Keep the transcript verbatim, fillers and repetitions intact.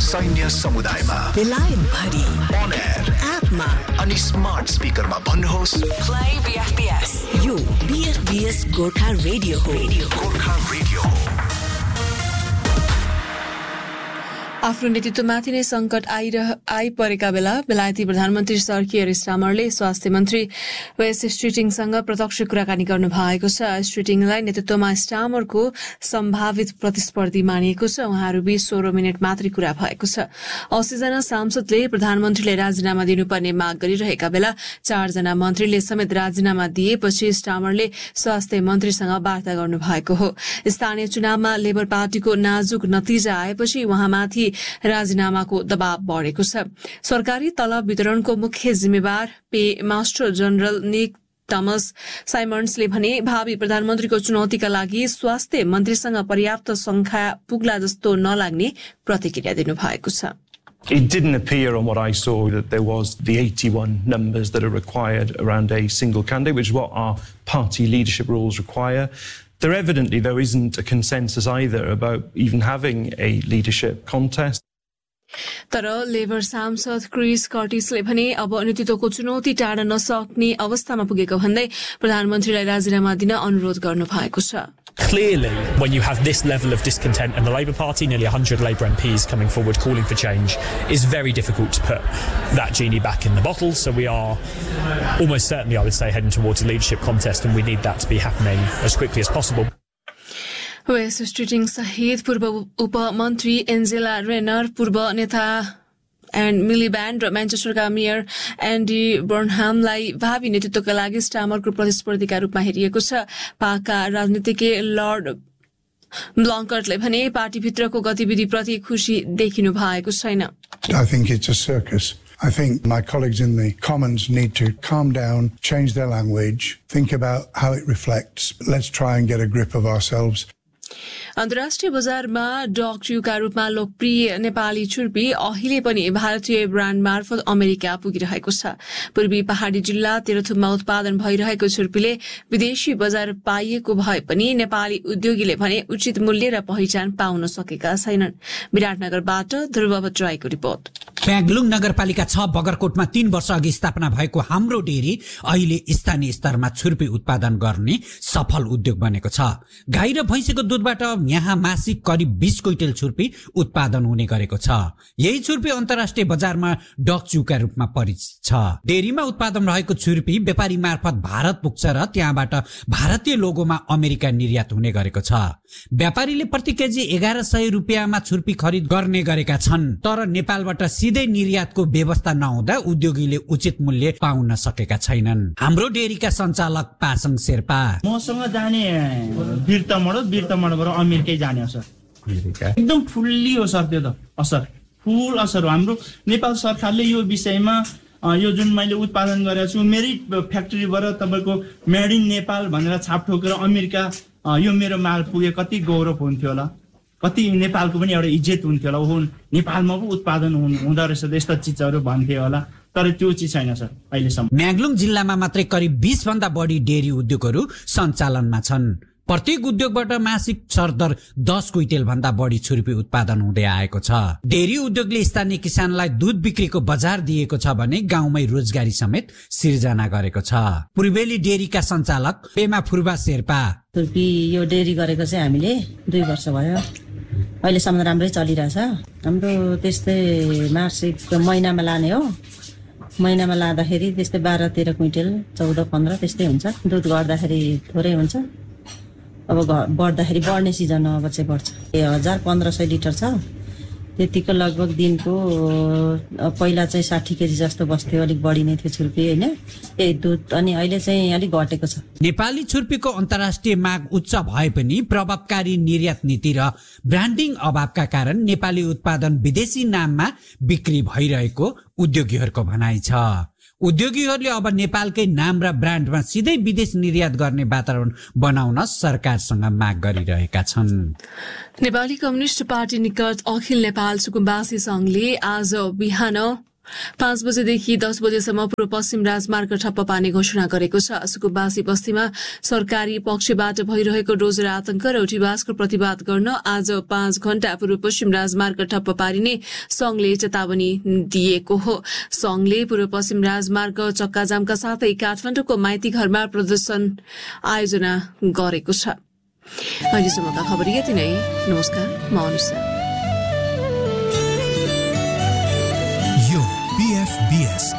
सैन्य समुदायमा, बेलायत भरि, on air, एपमा अनि स्मार्ट स्पिकरमा भन्नुहोस् play B F B S। यो B F B S Gorkha radio हो। गोर्खा रेडियो हो। आफ्नो नेतृत्वमाथि नै संकट आइरह आइपरेका बेला बेलायती प्रधानमन्त्री सर कियर स्टामरले स्वास्थ्य मन्त्री वेस स्ट्रिटिङसँग प्रत्यक्ष कुराकानी गर्नु भएको छ। स्ट्रिटिङलाई नेतृत्वमा स्टामरको सम्भावित प्रतिस्पर्धी मानिएको छ। उहाँहरूबीच सोह्र मिनट मात्रै कुरा भएको छ। अस्सीजना सांसदले प्रधानमन्त्रीले राजीनामा दिनुपर्ने माग गरिरहेका बेला चारजना मन्त्रीले समेत राजीनामा दिएपछि स्टामरले स्वास्थ्य मन्त्रीसँग वार्ता गर्नु भएको हो। स्थानीय चुनावमा लेबर पार्टीको नाजुक नतिजा आएपछि उहाँमाथि राजीनामाको दबाव बढेको छ। सरकारी तलब वितरणको मुख्य जिम्मेवार पे मास्टर जनरल निक टमस साइमन्सले भने भावी प्रधानमन्त्रीको चुनौतीका लागि स्वास्थ्य मन्त्रीसँग पर्याप्त संख्या पुग्ला जस्तो नलाग्ने प्रतिक्रिया दिनुभएको छ। It didn't appear on what I saw that there was the eighty-one numbers that are required around a single candidate, which is what our party leadership rules require. There evidently, though, isn't a consensus either about even having a leadership contest. तर labour सांसद Chris कर्टिसले भने अब नेतृत्वको चुनौती turn नसक्ने अवस्थामा पुगेको भन्दै प्रधानमन्त्रीलाई राजीनामा दिन अनुरोध गर्नु भएको छ। Clearly, when you have this level of discontent and the Labour Party, nearly one hundred Labour M Ps coming forward calling for change, is very difficult to put that genie back in the bottle. So we are almost certainly, I would say, heading towards a leadership contest, and we need that to be happening as quickly as possible. वेस स्ट्रिटिङ सहित पूर्व उपमन्त्री Angela रेनर, पूर्व नेता and मिलिब्यान्ड र म्यान्चेस्टरका mayor एन्डी बर्नहामलाई भावी नेतृत्वका लागि स्टामरको प्रतिस्पर्धीका रूपमा हेरिएको छ। पाकका राजनीतिज्ञ लर्ड ब्लङ्कर्टले भने पार्टीभित्रको गतिविधिप्रति खुशी देखिनु भएको छैन। I think it's a circus. I think my colleagues in the Commons need to calm down, change their language, think about how it reflects. Let's try and get a grip of ourselves. अन्तर्राष्ट्रिय बजारमा डग च्युका रूपमा लोकप्रिय नेपाली छुर्पी अहिले पनि भारतीय brand मार्फत America पुगिरहेको छ। पूर्वी पहाडी जिल्ला तेह्रथुममा उत्पादन भइरहेको छुर्पीले विदेशी बजार पाइएको भए पनि नेपाली उद्योगीले भने उचित मूल्य र पहिचान पाउन सकेका छैनन्। विराटनगरबाट ध्रुव भट्टराईको रिपोर्ट। प्याग्लुङ नगरपालिका छ बगरकोटमा तीन वर्ष अघि स्थापना भएको हाम्रो डेरी अहिले स्थानीय स्तरमा छुर्पी उत्पादन गर्ने सफल उद्योग बनेको छ। गाई र भैँसीको दूधबाट यहाँ मासिक करिब बीस क्विन्टल छुर्पी उत्पादन हुने गरेको छ। यही छुर्पी अन्तर्राष्ट्रिय बजारमा डग च्युका रूपमा परिचित छ। डेरीमा उत्पादन रहेको छुर्पी व्यापारी मार्फत भारत पुग्छ र त्यहाँबाट भारतीय लोगोमा अमेरिका निर्यात हुने गरेको छ। व्यापारीले प्रति केजी एघार सय रुपियाँमा छुर्पी खरिद गर्ने गरेका छन्। तर नेपालबाट सिधै निर्यातको व्यवस्था नहुँदा उद्योगीले उचित मूल्य पाउन सकेका छैनन्। हाम्रो डेरीका सञ्चालक पासङ शेर्पा, मसँग जाने बिर्तामोड बिर्तामोडबाट अमेरिकै जाने असर एकदम फुल्ली हो सर। त्यो त असर फुल असर हो। हाम्रो नेपाल सरकारले यो विषयमा यो जुन मैले उत्पादन गरेको छु मेरै फ्याक्ट्रीबाट तपाईँको मेड इन नेपाल भनेर छाप ठोकेर अमेरिका यो मेरो माल पुगे कति गौरव हुन्थ्यो होला, कति नेपालको पनि एउटा इज्जत हुन्थ्यो होला। हो नेपालमा पो उत्पादन हुँदो रहेछ यस्ता चिजहरू भन्थे होला, तर त्यो चिज छैन सर अहिलेसम्म। म्याग्लुङ जिल्लामा मात्रै करिब बीस भन्दा बढी डेरी उद्योगहरू सञ्चालनमा छन्। प्रत्येक उद्योगबाट मासिक सरदर दस क्विन्टल भन्दा बढी छुर्पी उत्पादन हुँदै आएको छ। डेरी उद्योगले स्थानीय किसानलाई दूध बिक्रीको बजार दिएको छ भने गाउँमै रोजगारी समेत सिर्जना गरेको छ। पूर्वेली डेरीका सञ्चालक पेमा फुर्बा शेर्पा, छुर्पी यो डेरी गरेको चाहिँ हामीले दुई वर्ष भयो, अहिलेसम्म राम्रै चलिरहेछ। हाम्रो त्यस्तै मासिक महिनामा लाने हो, महिनामा लाँदाखेरि त्यस्तै बाह्र तेह्र क्विन्टल चौध पन्ध्र त्यस्तै हुन्छ। दुध गर्दाखेरि थोरै हुन्छ, अब बढ्दाखेरि बढ्ने सिजन अब चाहिँ बढ्छ। ए हजार पन्ध्र सय लिटर छ, त्यतिको लगभग दिनको पहिला चाहिँ साठी केजी जस्तो बस्थ्यो, अलिक बढी नै थियो छुर्पी होइन ए दुध, अनि अहिले चाहिँ अलिक घटेको छ। नेपाली छुर्पीको अन्तर्राष्ट्रिय माग उच्च भए पनि प्रभावकारी निर्यात नीति र ब्रान्डिङ अभावका कारण नेपाली उत्पादन विदेशी नाममा बिक्री भइरहेको उद्योगीहरूको भनाइ छ। उद्योगीहरूले अब नेपालकै नाम र ब्रान्डमा सिधै विदेश निर्यात गर्ने वातावरण बनाउन सरकारसँग माग गरिरहेका छन्। नेपाली कम्युनिस्ट पार्टी निकट अखिल नेपाल सुकुम्बासी संघले आज बिहान पाँच बजेदेखि दस बजेसम्म पूर्व पश्चिम राजमार्ग ठप्प पार्ने घोषणा गरेको छ। सुकुम्बासी बस्तीमा सरकारी पक्षबाट भइरहेको डोजर आतंक र उठीवासको प्रतिवाद गर्न आज पाँच घण्टा पूर्व पश्चिम राजमार्ग ठप्प पारिने संघले चेतावनी दिएको हो। संघले पूर्व पश्चिम राजमार्ग चक्काजामका साथै काठमाडौँको माइती घरमा प्रदर्शन आयोजना गरेको छ। अहिलेसम्मका खबर यति नै। नमस्कार, म अनुषा। यो B F B S